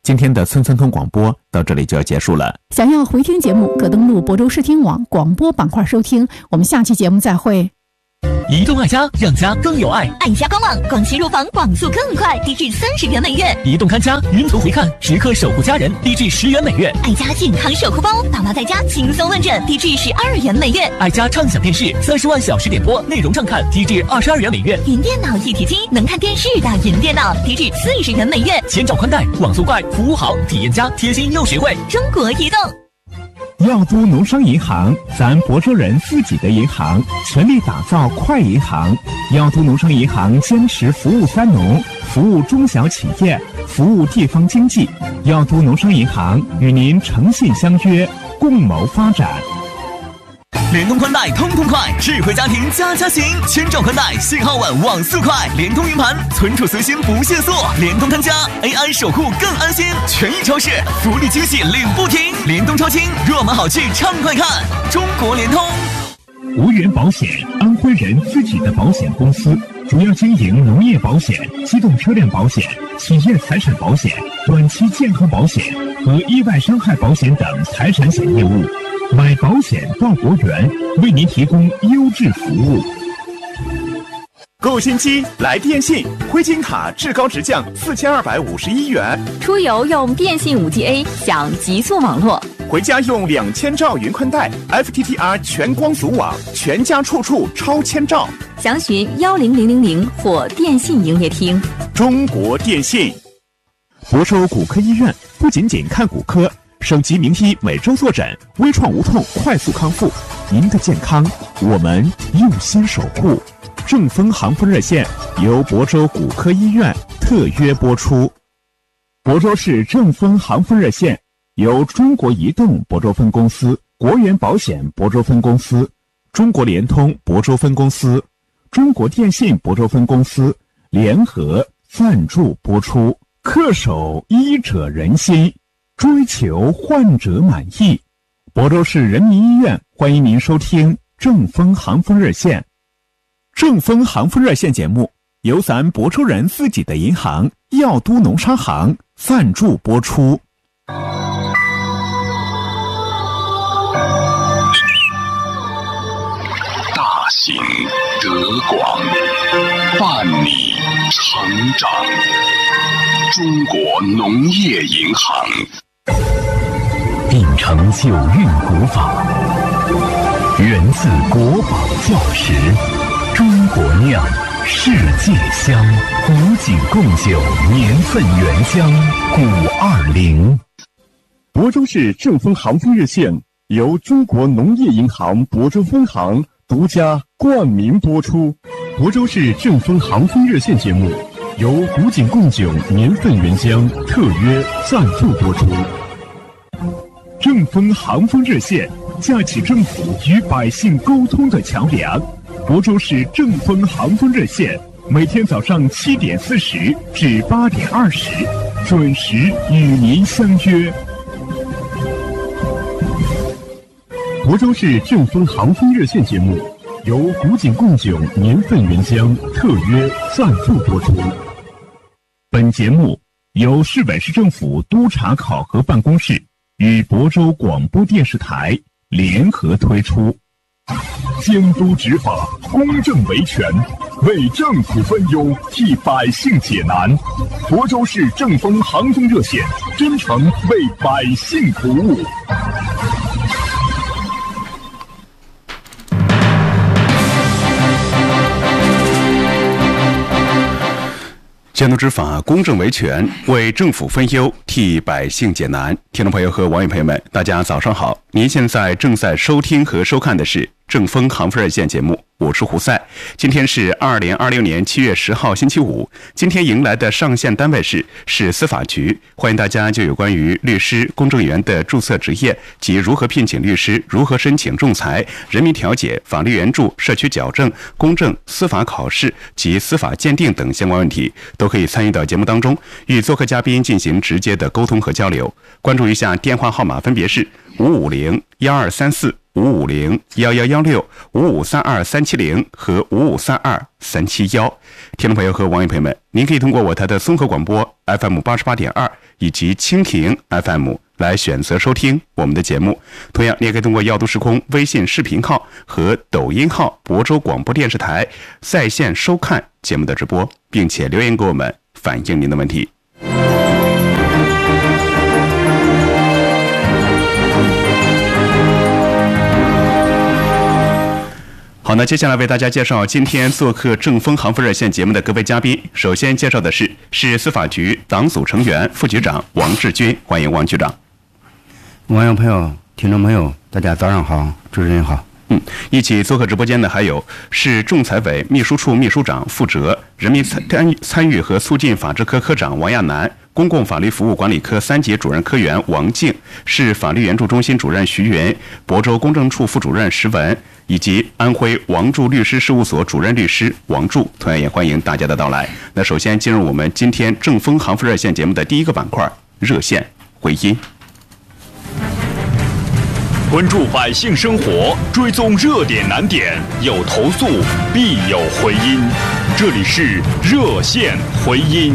今天的村村通广播到这里就要结束了。 想要回听节目，可登录亳州视听网广播板块收听。我们下期节目再会。 移动爱家，让家更有爱。 爱家官网广西入房广速更快，低至30元每月。 移动看家，云图回看，时刻守护家人，低至10元每月。 爱家健康守护包，爸妈在家轻松问诊，低至12元每月。 爱家畅享电视，30万小时点播，内容畅看，低至22元每月。 云电脑一体机，能看电视的云电脑，低至40元每月。 千兆宽带，网速快，服务好，体验佳，贴心又实惠。 中国移动。 耀都农商银行，咱亳州人自己的银行，全力打造快银行。耀都农商银行坚持服务三农，服务中小企业，服务地方经济。耀都农商银行与您诚信相约，共谋发展。 联通宽带通通快，智慧家庭家家行。千兆宽带，信号稳，网速快，联通云盘，存储随心不限速。联通看家 ，AI 守护更安心。权益超市，福利惊喜领不停。联通超轻，若买好去畅快看。中国联通。 无源保险，安徽人自己的保险公司，主要经营农业保险、机动车辆保险、企业财产保险、短期健康保险和意外伤害保险等财产险业务。买保险到国源，为您提供优质服务。 购新机来电信，灰金卡至高直降4251元。 出游用电信5G A 享极速网络， 回家用2000兆云宽带 FTTR 全光阻网，全家处处超千兆。 详询10000或电信营业厅。 中国电信。 亳州骨科医院不仅仅看骨科，省级名医每周坐诊，微创无痛快速康复。您的健康，我们用心守护。正风航风热线由亳州骨科医院特约播出。亳州市正风航风热线由中国移动亳州分公司、国源保险亳州分公司、中国联通亳州分公司、中国电信亳州分公司联合赞助播出。恪守医者仁心，追求患者满意。亳州市人民医院欢迎您收听正风航风热线。正风航风热线节目由咱亳州人自己的银行耀都农商行赞助播出。 大行德广，伴你成长。中国农业银行。 秉承九韵古法，源自国宝教识，中国酿，世界香，古井贡酒，年份原浆520。 亳州市正风航风热线由中国农业银行亳州分行独家冠名播出。亳州市正风航风热线节目由古井贡酒年份原浆特约赞助播出。正风航风热线架起政府与百姓沟通的桥梁。亳州市正风航风热线每天早上7点40至8点20准时与您相约。亳州市正风航风热线节目由古井贡酒年份原浆特约赞助播出。本节目由市委市政府督察考核办公室与亳州广播电视台联合推出。监督执法，公正维权，为政府分忧，替百姓解难。亳州市正风航风热线真诚为百姓服务。 监督执法，公正维权，为政府分忧，替百姓解难。听众朋友和网友朋友们，大家早上好！您现在正在收听和收看的是正风航风热线节目，我是胡赛。今天是2026年7月10号星期五。今天迎来的上线单位是市司法局，欢迎大家就有关于律师、公证员的注册执业及如何聘请律师、如何申请仲裁、人民调解、法律援助、社区矫正、公证、司法考试及司法鉴定等相关问题，都可以参与到节目当中，与做客嘉宾进行直接的沟通和交流。关注一下电话号码分别是 550-1234-550-1116-5532370和5532371。听众朋友和网友朋友们，您可以通过我台的综合广播 FM88.2 以及蜻蜓 FM 来选择收听我们的节目。同样，你也可以通过耀都时空微信视频号和抖音号亳州广播电视台在线收看节目的直播，并且留言给我们反映您的问题。好，那接下来为大家介绍今天做客正风航风热线节目的各位嘉宾。首先介绍的是司法局党组成员、副局长王志军，欢迎王局长。 网友朋友、听众朋友，大家早上好，主持人好。 一起做客直播间的还有市仲裁委秘书处秘书长负责人民参与和促进法制科科长王亚楠，公共法律服务管理科3级主任科员王静，市法律援助中心主任徐云，亳州公证处副主任石文，以及安徽王柱律师事务所主任律师王柱，同样也欢迎大家的到来。那首先进入我们今天正风航风热线节目的第一个板块——热线回音。 关注百姓生活，追踪热点难点，有投诉必有回音。这里是热线回音。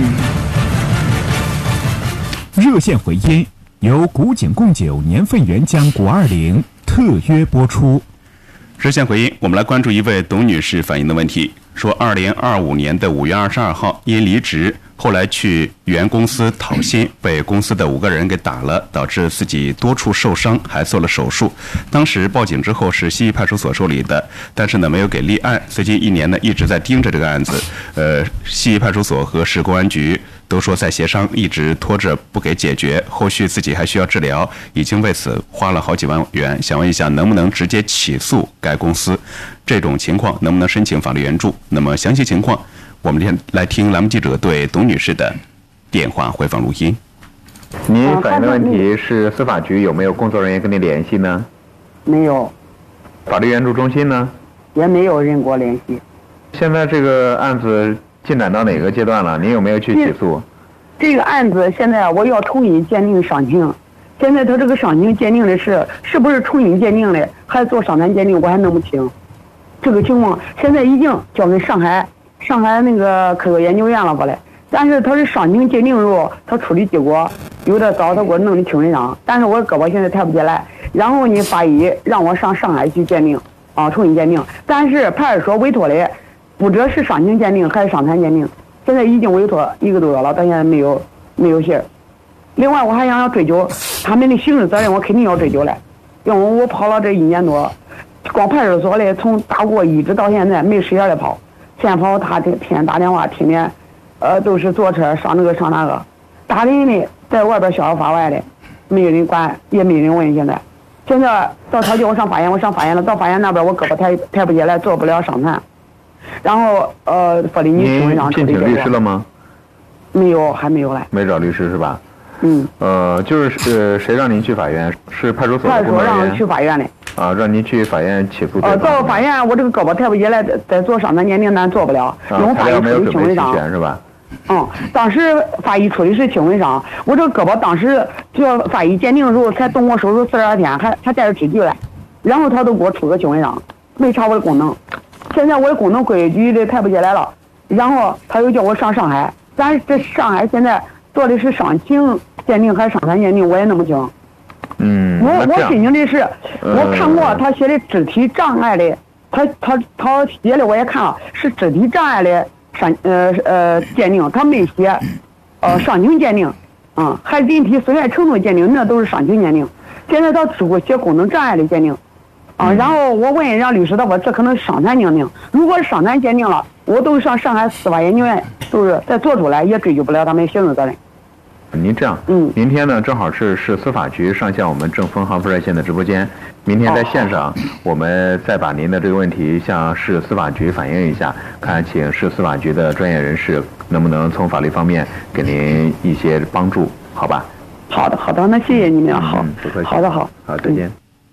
热线回音由古井贡酒年份原浆520特约播出。 热线回音，我们来关注一位董女士反映的问题，说2025年的5月22号因离职，后来去原公司讨薪，被公司的5个人给打了，导致自己多处受伤，还做了手术。当时报警之后是西溪派出所受理的，但是呢没有给立案。最近1年呢一直在盯着这个案子，西溪派出所和市公安局都说在协商，一直拖着不给解决，后续自己还需要治疗，已经为此花了好几万元。想问一下，能不能直接起诉该公司？这种情况能不能申请法律援助？那么详细情况，我们先来听栏目记者对董女士的电话回访录音。 您反映的问题是司法局有没有工作人员跟你联系呢？ 没有。 法律援助中心呢？ 也没有人给我联系。 现在这个案子进展到哪个阶段了？您有没有去起诉？ 这个案子现在我要重新鉴定伤情，现在他这个伤情鉴定的是不是重新鉴定的，还做伤残鉴定，我还弄不清。这个情况现在已经交给上海那个科学研究院了过来，但是他是伤情鉴定时候，他处理结果有点早，他给我弄的轻微伤，但是我胳膊现在抬不起来，然后呢法医让我上上海去鉴定重新鉴定，但是派出所委托的不知道是伤情鉴定还是伤残鉴定，现在已经委托1个多月了，到现在没有信。另外我还想要追究他们的刑事责任，我肯定要追究来，因为我跑了这1年多，光派出所的从打过一直到现在没时间来跑，现在跑他天天打电话，天天都是坐车上那个上那个，打人的在外边逍遥法外的，没有人管也没人问。现在到他叫我上法院，我上法院了，到法院那边我胳膊抬不起来，做不了伤残，然后法律你轻微伤处理。 您聘请律师了吗？ 没有，还没有来。 没找律师是吧？ 就是谁让您去法院？是派出所的派出所让我去法院的。 让您去法院起诉。 到法院我这个胳膊抬不起来，再做伤残鉴定咱做不了，因为法医处理轻微伤是吧？ 当时法医处理是轻微伤，我这个胳膊当时就法医鉴定的时候才动我手术42天，还带着支具来，然后他都给我出个轻微伤，没查我的功能。现在我的功能规矩的抬不起来了，然后他又叫我上上海，但是这上海现在做的是伤情鉴定还是伤残鉴定，我也弄不清。我申请的是，我看过他写的肢体障碍的，他写的我也看了，是肢体障碍的鉴定，他没写伤情鉴定，还人体损害程度鉴定，那都是伤情鉴定。现在他只给我写功能障碍的鉴定，然后我问让律师，他说这可能是伤残鉴定，如果是伤残鉴定了，我都上上海司法研究院，都是再做出来也追究不了他们刑事责任。 您这样，明天呢正好是司法局上线我们正风航风热线的直播间，明天在线上，我们再把您的这个问题向市司法局反映一下，看请市司法局的专业人士能不能从法律方面给您一些帮助，好吧？ 好的，那谢谢你们，好， 不客气。 好， 再见。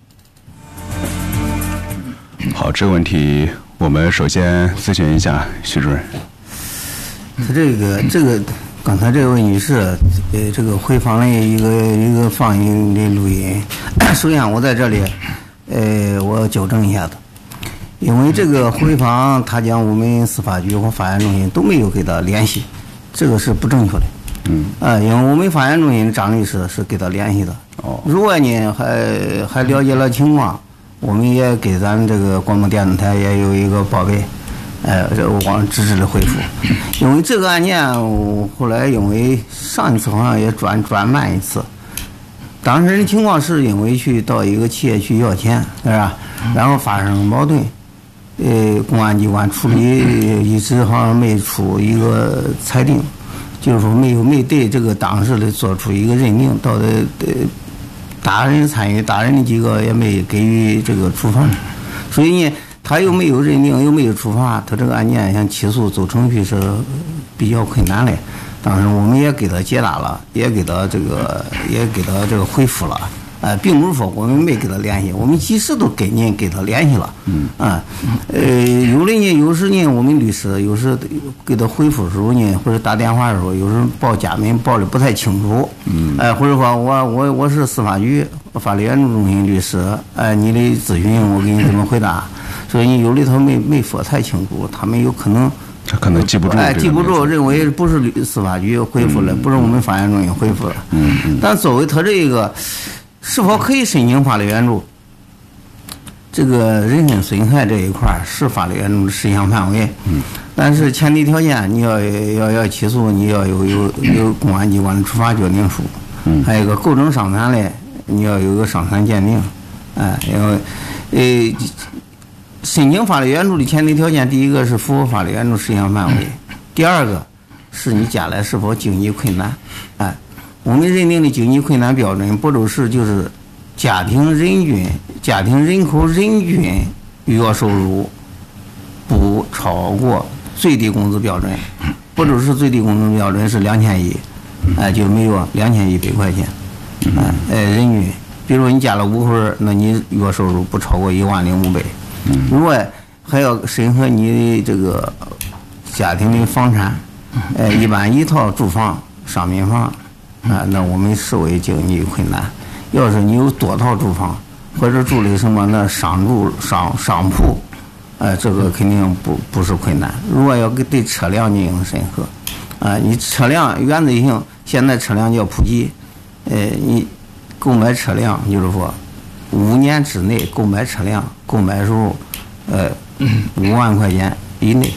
好，这个问题我们首先咨询一下徐主任。 他这个刚才这位女士，这个回访的一个放映的录音，首先我在这里，我要纠正一下子，因为这个回访他讲我们司法局和法院中心都没有给他联系，这个是不正确的。因为我们法院中心张律师是给他联系的。如果呢还了解了情况，我们也给咱这个广播电视台也有一个报备。这往支持的回复，因为这个案件后来因为上一次好像也转慢一次，当时的情况是因为去到一个企业去要钱，是吧？然后发生矛盾，公安机关处理一直好像没出一个裁定，就是说没对这个当事的做出一个认定，到的打人参与打人的几个也没给予这个处罚，所以呢。他又没有认定，又没有处罚，他这个案件想起诉走程序是比较困难的。当时我们也给他解答了，也给他这个回复了，并不是说我们没给他联系，我们及时都给他联系了。有的呢，有时呢，我们律师有时给他回复的时候呢，或者打电话的时候，有时报家门报的不太清楚。或者说我是司法局法律援助中心律师，你的咨询我给你怎么回答？所以有里头没说太清楚，他们有可能他可能记不住， 记不住，认为不是司法局回复了，不是我们法院中心回复了。但作为他这个是否可以申请法律援助，这个人身损害这一块是法律援助的事项范围。但是前提条件，你要起诉，你要有公安机关的处罚决定书，还有一个构成伤残的，你要有个伤残鉴定，因为申请法律援助的前提条件，第一个是符合法律援助事项范围，第二个是你将来是否经济困难。我们认定的经济困难标准，亳州市就是家庭人口人均月收入不超过最低工资标准。亳州市最低工资标准是2100，就每月2100块钱。人均，比如你家了5口，那你月收入不超过10500。如果还要审核你这个家庭的房产，一般一套住房、商品房，那我们视为经济困难。要是你有多套住房，或者住的什么那商铺，这个肯定不是困难。如果要对车辆进行审核，你车辆原则性，现在车辆叫普及，你购买车辆就是说。5年之内购买车辆，购买时候，5万块钱以内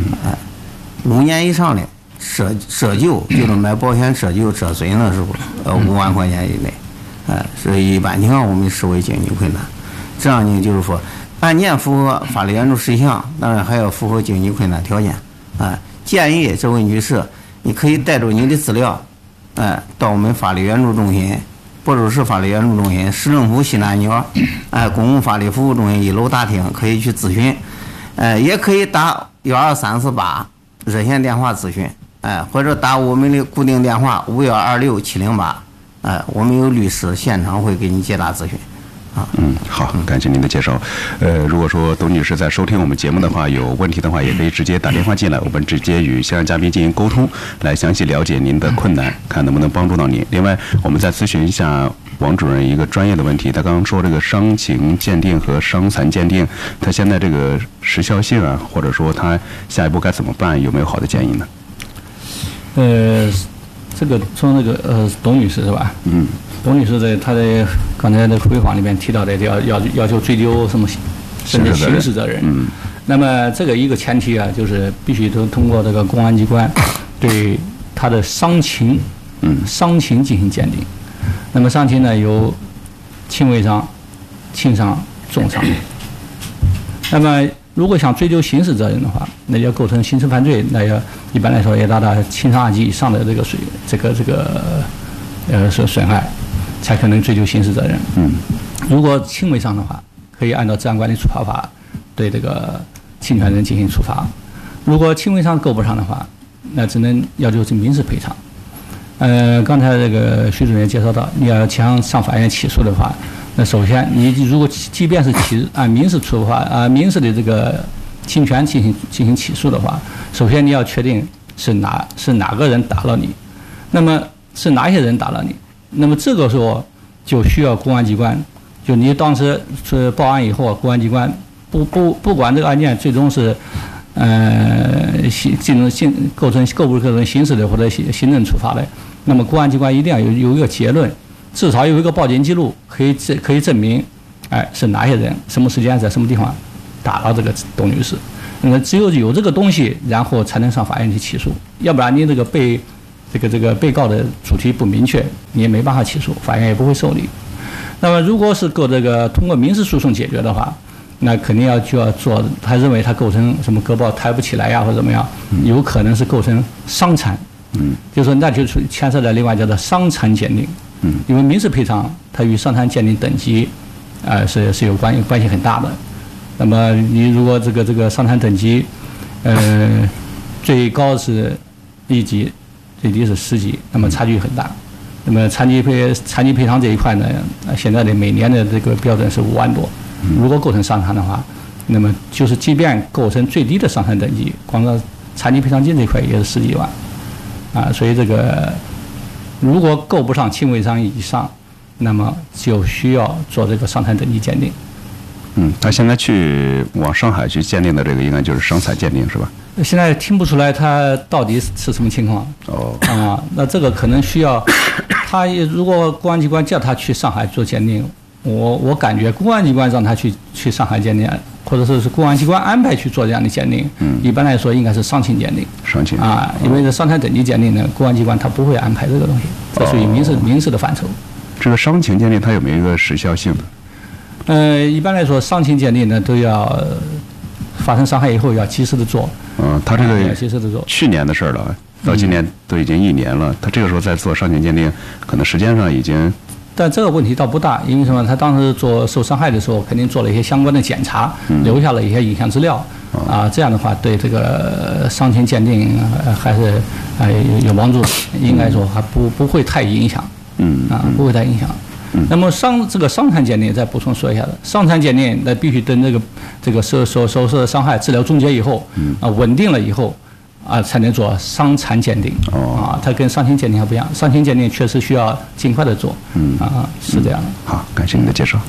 ，5年以上的折旧，就是买保险折旧折损的时候，5万块钱以内，所以一般情况我们视为经济困难。这样呢，就是说，案件符合法律援助事项，当然还要符合经济困难条件。建议这位女士，你可以带着你的资料，到我们法律援助中心。亳州市法律援助中心、市政府西南角，公共法律服务中心1楼大厅可以去咨询，也可以打12348热线电话咨询，或者打我们的固定电话5126708，我们有律师现场会给你解答咨询。 好，感谢您的介绍。如果说董女士在收听我们节目的话，有问题的话，也可以直接打电话进来，我们直接与现场嘉宾进行沟通，来详细了解您的困难，看能不能帮助到您。另外，我们再咨询一下王主任一个专业的问题。他刚刚说这个伤情鉴定和伤残鉴定，他现在这个时效性啊，或者说他下一步该怎么办，有没有好的建议呢？ 这个从那个董女士是吧？董女士她在刚才的回访里面提到的要求追究什么甚至刑事责任。那么这个一个前提啊，就是必须都通过这个公安机关对她的伤情进行鉴定。那么伤情呢有轻微伤、轻伤、重伤。那么如果想追究刑事责任的话，那要构成刑事犯罪，那要一般来说也达到轻伤2级以上的损害，才可能追究刑事责任。如果轻微伤的话，可以按照治安管理处罚法对这个侵权人进行处罚。如果轻微伤够不上的话，那只能要求民事赔偿。刚才这个徐主任介绍到，你要想上法院起诉的话，那首先你如果即便是按民事民事的这个侵权进行起诉的话，首先你要确定是哪个人打了你，那么是哪些人打了你，那么这个时候就需要公安机关，就你当时是报案以后，公安机关不管这个案件最终是构不构成刑事的或者行政处罚的，那么公安机关一定要有一个结论，至少有一个报警记录，可以证明，是哪些人什么时间在什么地方打了这个董女士。那么只有这个东西，然后才能上法院去起诉，要不然你这个被告的主题不明确，你也没办法起诉，法院也不会受理。那么如果是通过民事诉讼解决的话，那肯定就要做，他认为他构成什么胳膊抬不起来呀，或者怎么样，有可能是构成伤残，就是那就牵涉到另外叫做伤残鉴定，因为民事赔偿它与伤残鉴定等级，是有关系很大的。那么你如果这个伤残等级，最高是1级，最低是10级，那么差距很大。那么残疾赔偿这一块呢，现在的每年的这个标准是5万多。如果构成伤残的话，那么就是即便构成最低的伤残等级，光个残疾赔偿金这块也是10几万，所以这个如果够不上轻微伤以上，那么就需要做这个伤残等级鉴定。 他现在往上海去鉴定的这个应该就是伤残鉴定是吧？ 现在听不出来他到底是什么情况。那这个可能需要他如果公安机关叫他去上海做鉴定，我感觉公安机关让他去上海鉴定，或者是公安机关安排去做这样的鉴定，一般来说应该是伤情鉴定。因为这伤残等级鉴定呢，公安机关他不会安排这个东西，这属于民事的范畴。这个伤情鉴定它有没有一个时效性的？一般来说，伤情鉴定呢都要发生伤害以后要及时的做。他这个及时的做，去年的事了，到今年都已经1年了，他这个时候再做伤情鉴定，可能时间上已经。但这个问题倒不大，因为什么？他当时受伤害的时候，肯定做了一些相关的检查，留下了一些影像资料，这样的话对这个伤情鉴定还是有帮助的，应该说还不会太影响，不会太影响。那么这个伤残鉴定再补充说一下的，伤残鉴定那必须等这个受的伤害治疗终结以后，稳定了以后，才能做伤残鉴定。它跟伤情鉴定还不一样，伤情鉴定确实需要尽快的做。是这样的。好，感谢你的介绍。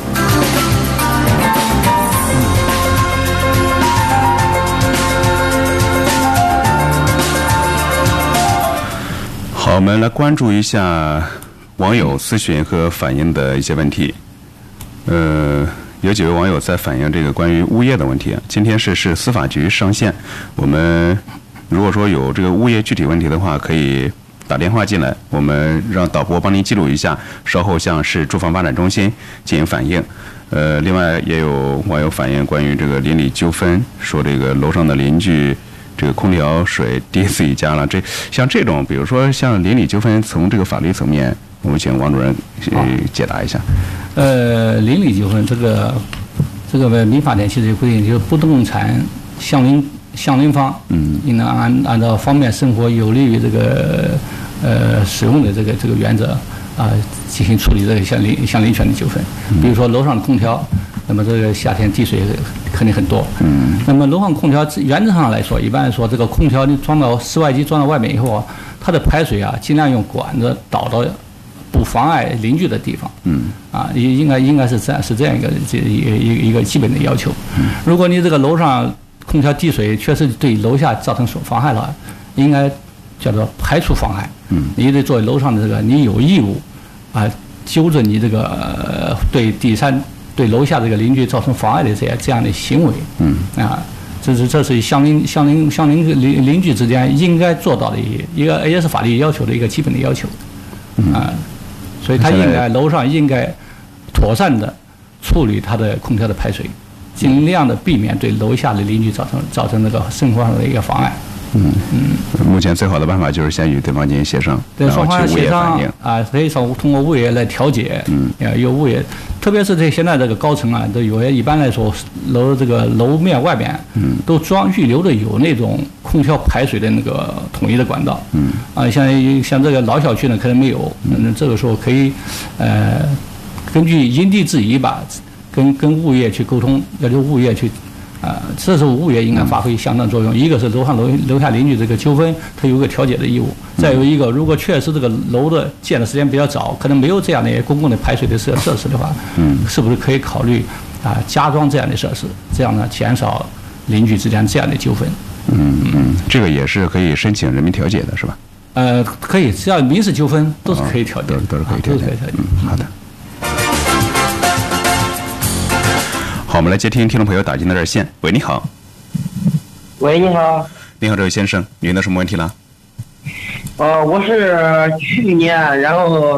好，我们来关注一下网友咨询和反映的一些问题。有几位网友在反映这个关于物业的问题。今天是司法局上线，我们如果说有这个物业具体问题的话，可以打电话进来，我们让导播帮您记录一下，稍后向市住房发展中心进行反映。另外也有网友反映关于这个邻里纠纷，说这个楼上的邻居这个空调水滴自己家了，像这种，比如说像邻里纠纷，从这个法律层面，我们请王主任解答一下。 邻里纠纷这个民法典其实有规定，就是不动产相邻方，应当按照方便生活、有利于这个使用的这个原则进行处理这个相邻权的纠纷。比如说楼上的空调，那么这个夏天滴水肯定很多。那么楼上空调原则上来说，一般来说，这个空调你装到室外机装到外面以后，它的排水尽量用管子导到不妨碍邻居的地方。应该是这样一个基本的要求。如果你这个楼上空调滴水确实对楼下造成妨害了，应该叫做排除妨害。你得作为楼上的你有义务纠正你这个对楼下这个邻居造成妨碍的这样的行为。这是相邻邻居之间应该做到的一个，也是法律要求的一个基本的要求。所以他楼上应该妥善的处理他的空调的排水，尽量的避免对楼下的邻居造成那个生活上的一个妨碍。 目前最好的办法就是先与对方进行协商， 对双方协商可以通过物业来调解。有物业，特别是现在这个高层都有一般来说楼面外边都预留的有那种空调排水的那个统一的管道。像这个老小区呢可能没有，这个时候可以根据因地制宜吧，跟物业去沟通，要求物业去这时候物业应该发挥相当作用。一个是楼下邻居这个纠纷，它有个调解的义务；再有一个，如果确实这个楼的建的时间比较早，可能没有这样的公共的排水的设施的话，是不是可以考虑加装这样的设施，这样呢减少邻居之间这样的纠纷？ 这个也是可以申请人民调解的，是吧？ 可以，只要民事纠纷都是可以调解， 都是可以调解。好的。好，我们来接听听众朋友打进的热线。喂，你好。 喂，你好。 你好，这位先生，您的什么问题了？ 我是去年然后